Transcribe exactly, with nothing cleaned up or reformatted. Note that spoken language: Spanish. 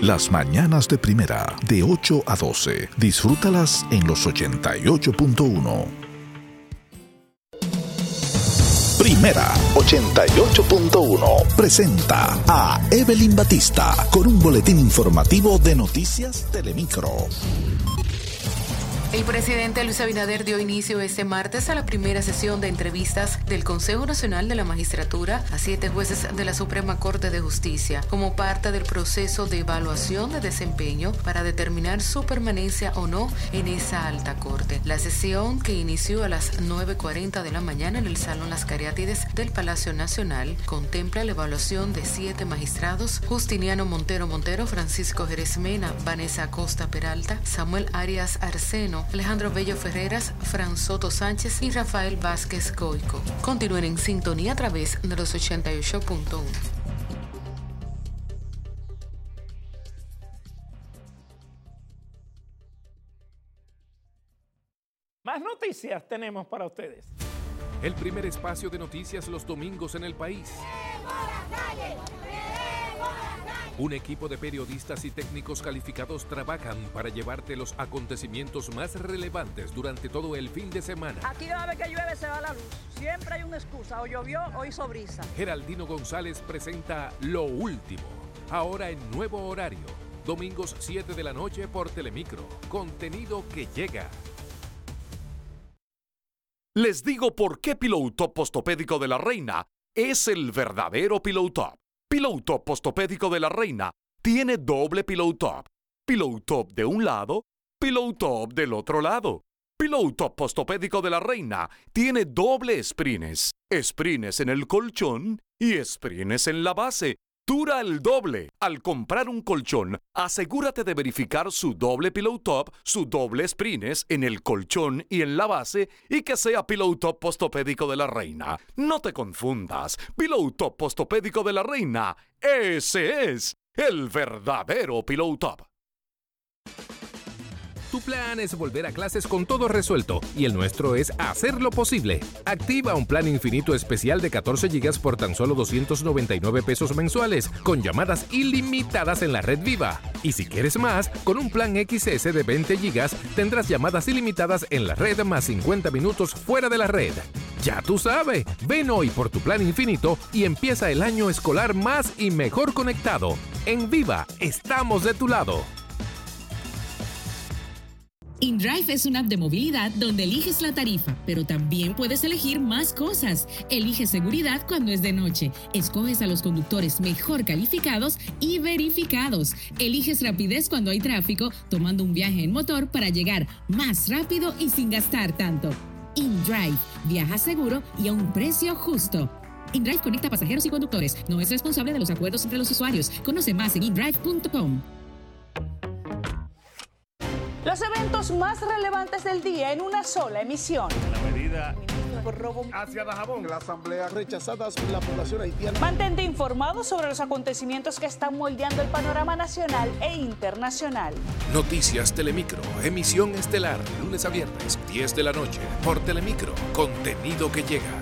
Las mañanas de primera, de ocho a doce. Disfrútalas en los ochenta y ocho punto uno. Primera ochenta y ocho punto uno presenta a Evelyn Batista con un boletín informativo de Noticias Telemicro. El presidente Luis Abinader dio inicio este martes a la primera sesión de entrevistas del Consejo Nacional de la Magistratura a siete jueces de la Suprema Corte de Justicia, como parte del proceso de evaluación de desempeño para determinar su permanencia o no en esa alta corte. La sesión, que inició a las nueve cuarenta de la mañana en el Salón Las Cariátides del Palacio Nacional, contempla la evaluación de siete magistrados: Justiniano Montero Montero, Francisco Jerez Mena, Vanessa Acosta Peralta, Samuel Arias Arseno, Alejandro Bello Ferreras, Fran Soto Sánchez y Rafael Vázquez Goico. Continúen en sintonía a través de los ochenta y ocho punto uno. Más noticias tenemos para ustedes. El primer espacio de noticias los domingos en el país. Un equipo de periodistas y técnicos calificados trabajan para llevarte los acontecimientos más relevantes durante todo el fin de semana. Aquí cada vez que llueve se va la luz. Siempre hay una excusa. O llovió o hizo brisa. Geraldino González presenta Lo Último, ahora en nuevo horario. Domingos siete de la noche por Telemicro. Contenido que llega. Les digo por qué Pillow Top Postopédico de la Reina es el verdadero Pillow Top. Pillow Top Postopédico de la Reina tiene doble Pillow Top. Pillow Top de un lado, Pillow Top del otro lado. Pillow Top Postopédico de la Reina tiene doble sprines. Sprines en el colchón y sprines en la base. Dura el doble. Al comprar un colchón, asegúrate de verificar su doble Pillow Top, su doble sprines en el colchón y en la base, y que sea Pillow Top Postopédico de la Reina. No te confundas. Pillow Top Postopédico de la Reina, ese es el verdadero Pillow Top. Tu plan es volver a clases con todo resuelto y el nuestro es hacerlo posible. Activa un plan infinito especial de catorce gigas por tan solo doscientos noventa y nueve pesos mensuales, con llamadas ilimitadas en la red Viva. Y si quieres más, con un plan X S de veinte gigas tendrás llamadas ilimitadas en la red más cincuenta minutos fuera de la red. Ya tú sabes, ven hoy por tu plan infinito y empieza el año escolar más y mejor conectado. En Viva, estamos de tu lado. InDrive es una app de movilidad donde eliges la tarifa, pero también puedes elegir más cosas. Eliges seguridad cuando es de noche. Escoges a los conductores mejor calificados y verificados. Eliges rapidez cuando hay tráfico, tomando un viaje en motor para llegar más rápido y sin gastar tanto. InDrive. Viaja seguro y a un precio justo. InDrive conecta pasajeros y conductores. No es responsable de los acuerdos entre los usuarios. Conoce más en indrive punto com. Los eventos más relevantes del día en una sola emisión. La medida por robo hacia Dajabón. La asamblea rechazadas por la población haitiana. Mantente informado sobre los acontecimientos que están moldeando el panorama nacional e internacional. Noticias Telemicro, emisión estelar, lunes a viernes, diez de la noche, por Telemicro, contenido que llega.